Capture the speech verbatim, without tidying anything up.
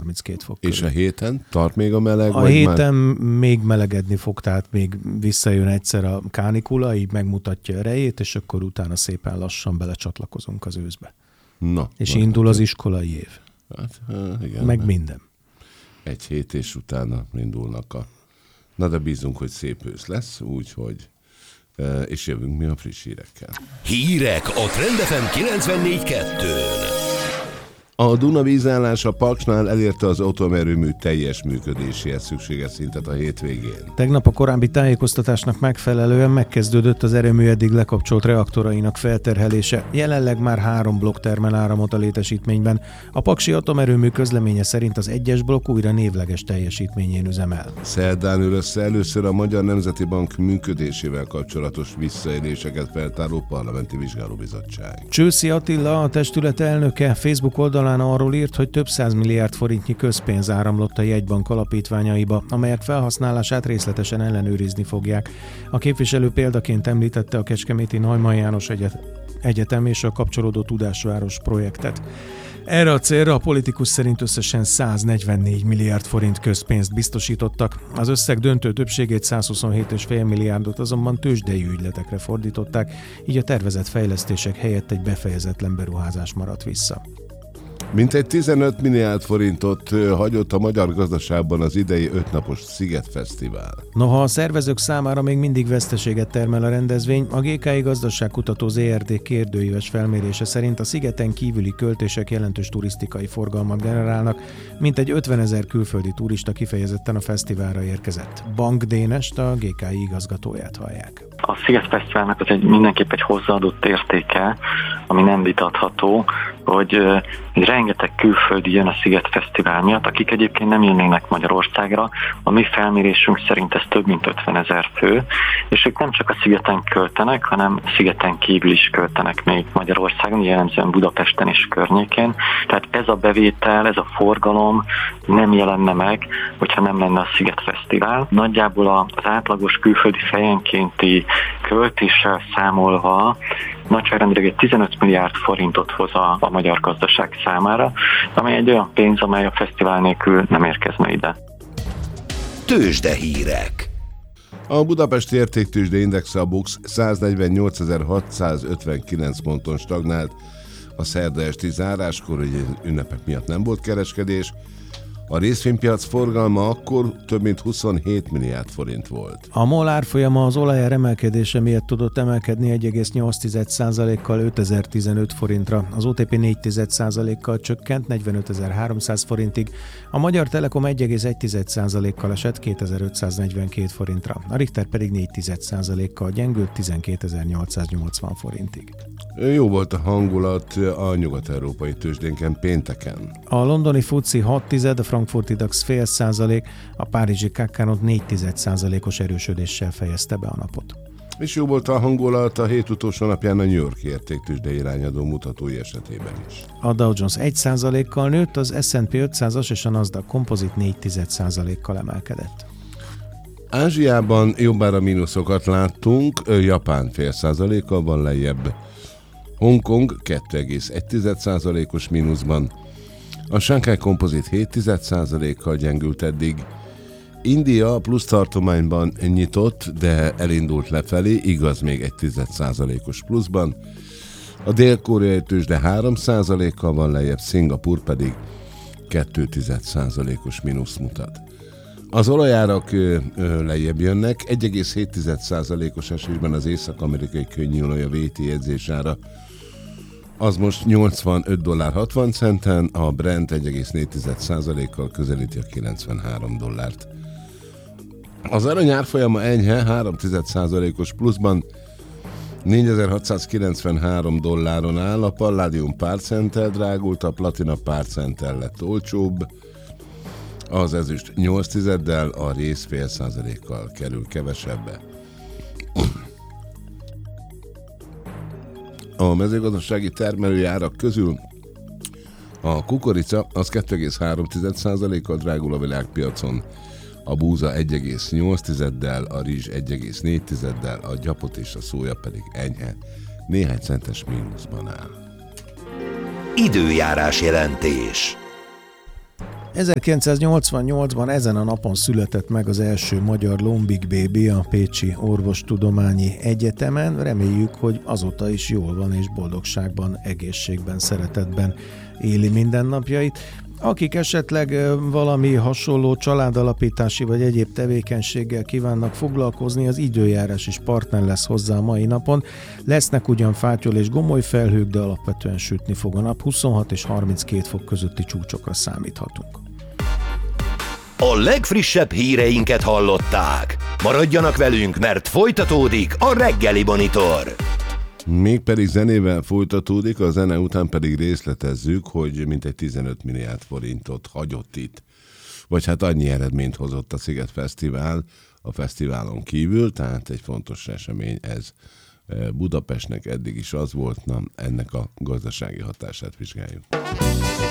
harminckét fok És körül. a héten tart még a meleg? A vagy héten már... még melegedni fog, tehát még visszajön egyszer a kánikula, így megmutatja erejét, és akkor utána szépen lassan belecsatlakozunk az őszbe. Na, és na, indul hát, az iskolai év. Hát, igen, meg minden. Egy hét és utána indulnak a... Na de bízunk, hogy szép ősz lesz, úgyhogy... És jövünk mi a friss hírekkel. Hírek a Trend ef em kilencvennégy kettőn. A Duna vízállás a Paksnál elérte az atomerőmű teljes működéséhez szükséges szintet a hétvégén. Tegnap a korábbi tájékoztatásnak megfelelően megkezdődött az erőmű eddig lekapcsolt reaktorainak felterhelése. Jelenleg már három blokk termel áramot a létesítményben. A paksi atomerőmű közleménye szerint az egyes blokk újra névleges teljesítményén üzemel. Szerdán ül össze először a Magyar Nemzeti Bank működésével kapcsolatos visszaéléseket feltáró parlamenti vizsgálóbizottság. Csőszi Attila, a testület elnöke Facebook oldalán arról írt, hogy több száz milliárd forintnyi közpénz áramlott a jegybank alapítványaiba, amelyek felhasználását részletesen ellenőrizni fogják. A képviselő példaként említette a kecskeméti Neumann János Egyetem és a kapcsolódó Tudásváros projektet. Erre a célra a politikus szerint összesen száznegyvennégy milliárd forint közpénzt biztosítottak. Az összeg döntő többségét százhuszonhét egész öt milliárdot azonban tőzsdei ügyletekre fordították, így a tervezett fejlesztések helyett egy befejezetlen beruházás maradt vissza. Mintegy tizenöt milliárd forintot hagyott a magyar gazdaságban az idei ötnapos Szigetfesztivál. Noha a szervezők számára még mindig veszteséget termel a rendezvény, a gé ká i Gazdaságkutató zé er té kérdőíves felmérése szerint a szigeten kívüli költések jelentős turisztikai forgalmat generálnak, mintegy ötvenezer külföldi turista kifejezetten a fesztiválra érkezett. Bank Dénest, a gé ká i igazgatóját hallják. A Szigetfesztiválnak az egy mindenképp egy hozzáadott értéke, ami nem vitatható, hogy egy rengeteg külföldi jön a Szigetfesztivál miatt, akik egyébként nem jönnének Magyarországra. A mi felmérésünk szerint ez több mint ötvenezer fő, és ők nem csak a szigeten költenek, hanem a szigeten kívül is költenek még Magyarországon, jellemzően Budapesten és környékén. Tehát ez a bevétel, ez a forgalom nem jelenne meg, hogyha nem lenne a Szigetfesztivál. Nagyjából az átlagos külföldi fejenkénti költéssel számolva nagyságrendileg egy tizenöt milliárd forintot hoz a, a magyar gazdaság számára, amely egy olyan pénz, amely a fesztivál nélkül nem érkezne ide. Tőzsdehírek. A budapesti értéktőzsde indexe, a BUX száznegyvennyolcezer-hatszázötvenkilenc ponton stagnált. A szerda esti záráskor, hogy ünnepek miatt nem volt kereskedés. A részvénypiac forgalma akkor több mint huszonhét milliárd forint volt. A MOL árfolyama az olajár emelkedése miatt tudott emelkedni egy egész nyolc százalékkal ötezer-tizenöt forintra, az o té pé négy százalékkal csökkent negyvenötezer-háromszáz forintig, a Magyar Telekom egy egész egy százalékkal esett kétezer-ötszáznegyvenkét forintra, a Richter pedig négy százalékkal gyengült tizenkétezer-nyolcszáznyolcvan forintig. Jó volt a hangulat a nyugat-európai tőzsdénken pénteken. A londoni FTSE hat tized, a frankfurti DAX fél százalék, a párizsi ká ká o négy százalékos erősödéssel fejezte be a napot. És jó volt a hangulat a hét utolsó napján a New York értéktőzsde irányadó mutatói esetében is. A Dow Jones egy százalékkal nőtt, az es and pé ötszázas és a Nasdaq Composite négy százalékkal emelkedett. Ázsiában jobbára mínuszokat láttunk, Japán fél százalékkal van lejjebb, Hongkong két egész egy százalékos mínuszban, a Shanghai Composite hét százalékkal gyengült eddig, India plusz tartományban nyitott, de elindult lefelé, igaz még egy százalékos pluszban, a dél-koreai tőzsde három százalékkal van lejjebb, Szingapur pedig két százalékos mínusz mutat. Az olajárak ö, ö, lejjebb jönnek, egy egész hét százalékos esésben az észak-amerikai könnyűolaj a vé té jegyzésára. Az most nyolcvanöt dollár hatvan centen, a Brent egy egész négy százalékkal közelíti a kilencvenhárom dollárt. Az arany árfolyama enyhe, három százalékos pluszban négyezer-hatszázkilencvenhárom dolláron áll, a Palladium pár centtel drágult, a Platina pár centtel lett olcsóbb, az ezüst nyolc tizeddel, a rész fél százalékkal kerül kevesebbe. A mezőgazdasági termelői árak közül a kukorica az két egész három százalékkal drágul a világpiacon, a búza egy egész nyolc tizeddel, a rizs egy egész négy tizeddel, a gyapot és a szója pedig enyhe, néhány centes mínuszban áll. Időjárás jelentés. ezerkilencszáznyolcvannyolcban ezen a napon született meg az első magyar lombik bébi a Pécsi Orvostudományi Egyetemen. Reméljük, hogy azóta is jól van és boldogságban, egészségben, szeretetben éli mindennapjait. Akik esetleg valami hasonló családalapítási vagy egyéb tevékenységgel kívánnak foglalkozni, az időjárás is partner lesz hozzá a mai napon. Lesznek ugyan fátyol és gomoly felhők, de alapvetően sütni fog a nap. huszonhat és harminckét fok közötti csúcsokra számíthatunk. A legfrissebb híreinket hallották. Maradjanak velünk, mert folytatódik a Reggeli Monitor. Mégpedig zenével folytatódik, a zene után pedig részletezzük, hogy mintegy tizenöt milliárd forintot hagyott itt. Vagy hát annyi eredményt hozott a Sziget Fesztivál a fesztiválon kívül, tehát egy fontos esemény ez Budapestnek eddig is az volt, na ennek a gazdasági hatását vizsgáljuk.